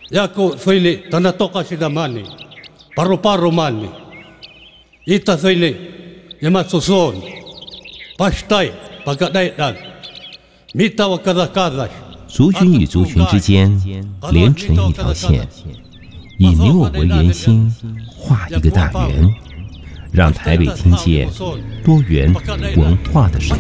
Yaku Fili Tanatoka Sidamani, Paru Mani, Ita Fili, Yamatsuson, Pastai, Pagadaitan, Mita Wakadakadas。 族群与族群之间连成一条线，以你我为圆心，画一个大圆，让台北听见多元文化的声音。